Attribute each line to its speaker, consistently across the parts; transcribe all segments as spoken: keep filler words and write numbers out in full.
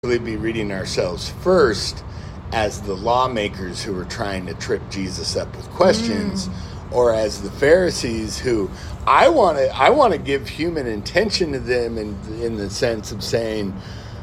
Speaker 1: be reading ourselves first as the lawmakers who were trying to trip Jesus up with questions, mm. or as the Pharisees who I want to I want to give human intention to them in in the sense of saying,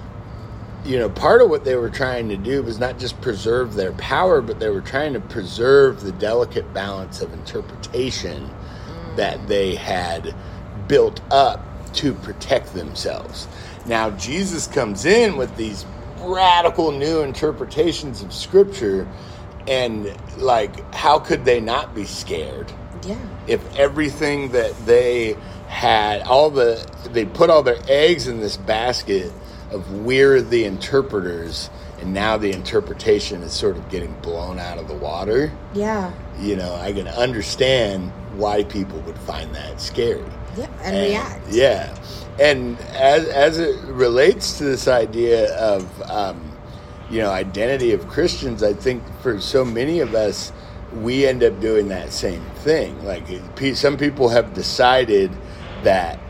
Speaker 1: you know, part of what they were trying to do was not just preserve their power, but they were trying to preserve the delicate balance of interpretation mm. that they had built up to protect themselves. Now, Jesus comes in with these radical new interpretations of Scripture, and, like, how could they not be scared?
Speaker 2: Yeah.
Speaker 1: If everything that they had, all the, they put all their eggs in this basket of we're the interpreters, and now the interpretation is sort of getting blown out of the water.
Speaker 2: Yeah.
Speaker 1: You know, I can understand why people would find that scary.
Speaker 2: Yeah, and, and react.
Speaker 1: Yeah. And as as it relates to this idea of, um, you know, identity of Christians, I think for so many of us, we end up doing that same thing. Like, some people have decided that,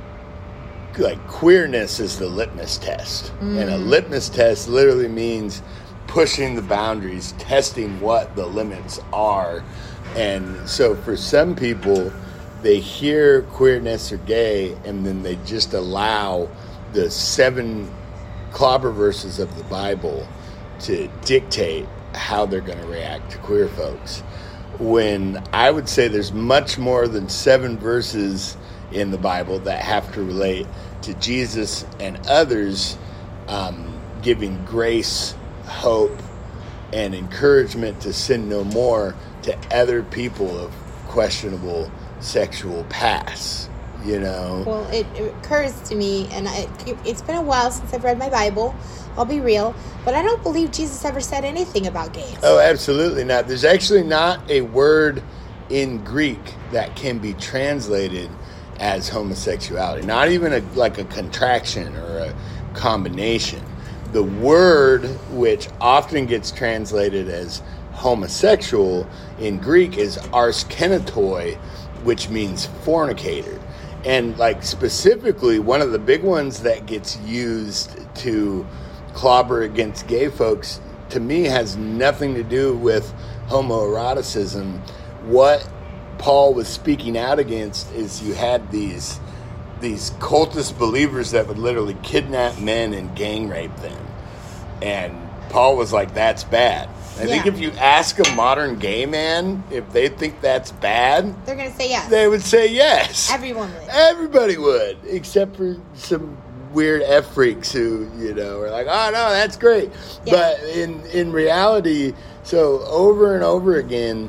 Speaker 1: like, queerness is the litmus test. Mm. And a litmus test literally means pushing the boundaries, testing what the limits are. And so for some people, they hear queerness or gay, and then they just allow the seven clobber verses of the Bible to dictate how they're going to react to queer folks. When I would say there's much more than seven verses in the Bible that have to relate to Jesus and others, um, giving grace, hope, and encouragement to sin no more to other people of questionable sexual past, you know.
Speaker 2: Well, it, it occurs to me, and I, it's been a while since I've read my Bible, I'll be real, but I don't believe Jesus ever said anything about gays.
Speaker 1: Oh, absolutely not. There's actually not a word in Greek that can be translated as homosexuality, not even a, like a contraction or a combination. The word, which often gets translated as homosexual in Greek, is arskenotoi, which means fornicator. And, like, specifically, one of the big ones that gets used to clobber against gay folks, to me, has nothing to do with homoeroticism. What Paul was speaking out against is you had these these cultist believers that would literally kidnap men and gang rape them. And Paul was like, that's bad. I yeah. think if you ask a modern gay man if they think that's bad,
Speaker 2: they're going to say yes.
Speaker 1: They would say yes.
Speaker 2: Everyone would.
Speaker 1: Everybody would, except for some weird F freaks who, you know, are like, oh, no, that's great. Yeah. But in, in reality, so over and over again,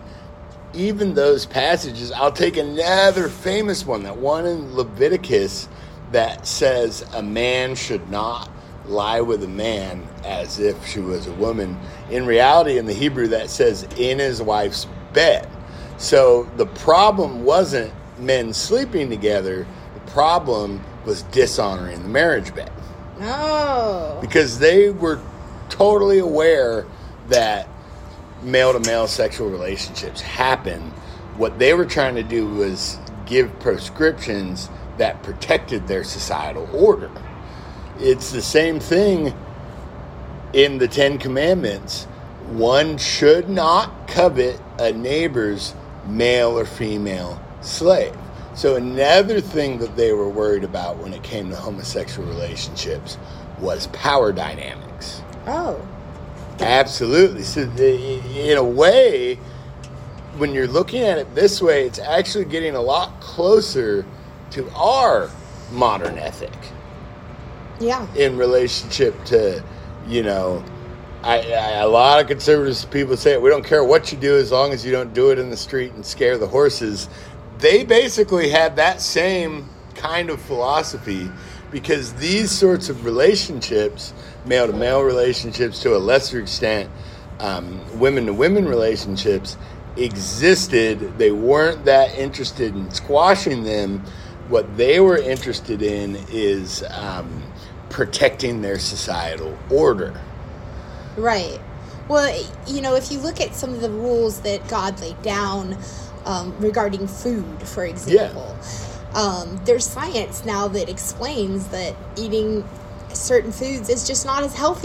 Speaker 1: even those passages, I'll take another famous one, that one in Leviticus that says a man should not lie with a man as if she was a woman. In reality, in the Hebrew, that says in his wife's bed. So the problem wasn't men sleeping together. The problem was dishonoring the marriage bed.
Speaker 2: No.
Speaker 1: Because they were totally aware that male-to-male sexual relationships happen. What they were trying to do was give prescriptions that protected their societal order. It's the same thing in the Ten Commandments. One should not covet a neighbor's male or female slave. So another thing that they were worried about when it came to homosexual relationships was power dynamics.
Speaker 2: Oh.
Speaker 1: Absolutely. So in a way, when you're looking at it this way, it's actually getting a lot closer to our modern ethic.
Speaker 2: Yeah.
Speaker 1: In relationship to, you know, I, I, a lot of conservative people say, we don't care what you do as long as you don't do it in the street and scare the horses. They basically had that same kind of philosophy, because these sorts of relationships, male-to-male relationships, to a lesser extent, um, women-to-women relationships, existed. They weren't that interested in squashing them. What they were interested in is um, protecting their societal order.
Speaker 2: Right. Well, you know, if you look at some of the rules that God laid down um, regarding food, for example,
Speaker 1: yeah.
Speaker 2: um, there's science now that explains that eating certain foods is just not as healthy